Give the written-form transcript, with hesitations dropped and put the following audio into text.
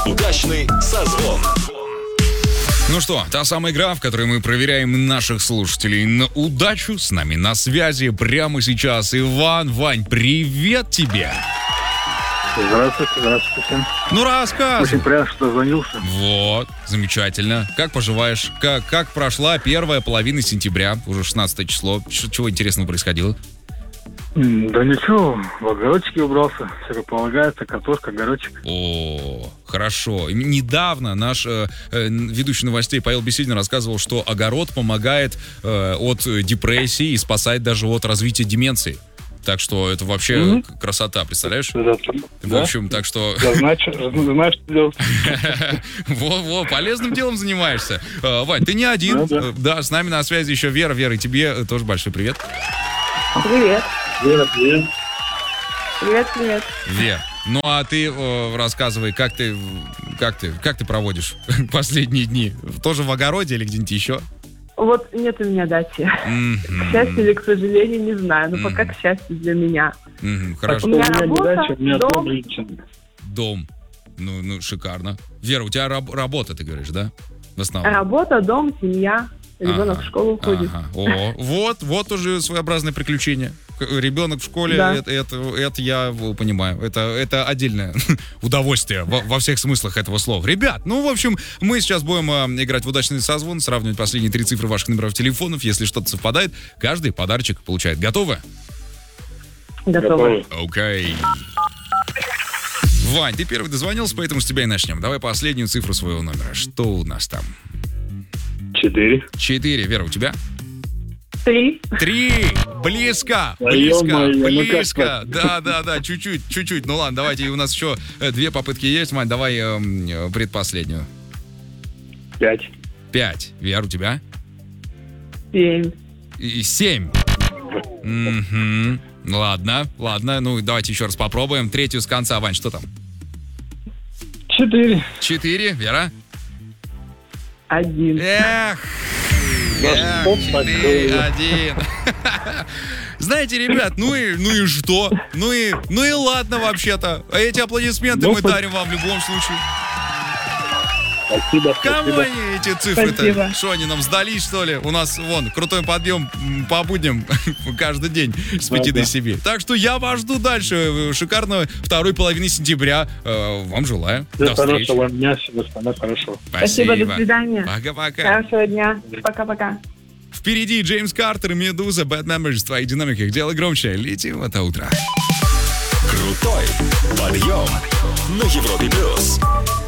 Удачный созвон. Ну что, та самая игра, в которой мы проверяем наших слушателей на удачу. С нами на связи прямо сейчас Иван. Вань, привет тебе! Здравствуйте, здравствуйте. Ну, рассказывай. Очень приятно, что дозвонился. Вот, замечательно. Как поживаешь? Как прошла первая половина сентября, уже 16 число? Чего интересного происходило? Да ничего, в огородчике убрался. Все как полагается, картошка, огородчик. О, хорошо. Недавно наш ведущий новостей Павел Беседин рассказывал, что огород помогает от депрессии и спасает даже от развития деменции. Так что это вообще красота, представляешь? В общем, так что... Я знаю, что делать. Во, полезным делом занимаешься. Вань, ты не один. Да, с нами на связи еще Вера. Вера, и тебе тоже большой привет. Привет. Вера, привет. Привет. Вер, ну а ты рассказывай, как ты проводишь последние дни? Тоже в огороде или где-нибудь еще? Вот нет у меня дачи. К счастью или к сожалению, не знаю. Но пока к счастью для меня. Хорошо. У меня работа, дом. Дом. Ну, шикарно. Вера, у тебя работа, ты говоришь, да? В основном. Работа, дом, семья. Ребенок в школу ходит. О, вот уже своеобразное приключение. Ребенок в школе, Да. это я понимаю. Это отдельное удовольствие во всех смыслах этого слова. Ребят, ну, в общем, мы сейчас будем играть в удачный созвон, сравнивать последние 3 цифры ваших номеров телефонов. Если что-то совпадает, каждый подарочек получает. Готовы? Готовы. Окей. Вань, ты первый дозвонился, поэтому с тебя и начнем. Давай последнюю цифру своего номера. Что у нас там? 4. 4. Вера, у тебя? 3. 3. Близко. Близко. Да. Чуть-чуть. Ну ладно, давайте. У нас еще 2 попытки есть. Мань, давай предпоследнюю. 5. 5. Вера, у тебя? 7. 7. Ладно. Ну, давайте еще раз попробуем. 3 с конца. Вань, что там? 4. 4. Вера? 1. Эх, 4-1. Знаете, ребят, ну и что? Ну и ладно вообще-то. А эти аплодисменты мы дарим вам в любом случае. Спасибо. Кому они эти цифры-то? Спасибо. Что, они нам сдались, что ли? У нас, крутой подъем по будням каждый день с 5 до 7. Так что я вас жду дальше. Шикарной второй половины сентября. Вам желаю. До встречи. Хорошего дня, всего самого хорошего. Спасибо, до свидания. Пока-пока. Хорошего дня. Пока-пока. Впереди Джеймс Картер, Медуза, Bad Memories. В твоих динамиках делай громче. Летим в это утро. Крутой подъем на Европе+.